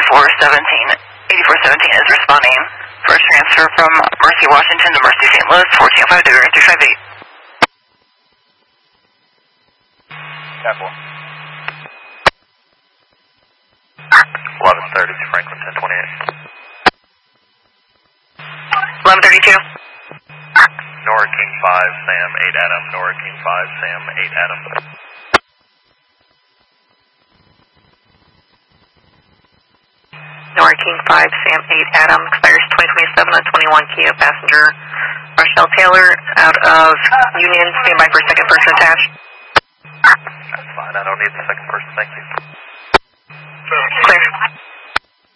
8417 is responding. First transfer from Mercy, Washington to Mercy, St. Louis, 1405 to 358. Capital. 1130 to Franklin 1028. 1132. Nora King 5, Sam 8 Adam. Nora King 5, Sam 8 Adam. Nora King 5, Sam 8 Adam. Expires 2027 on 21 Kia passenger. Rochelle Taylor out of Union. Stand by for second person attached. That's fine. I don't need the second person. Thank you. Clear.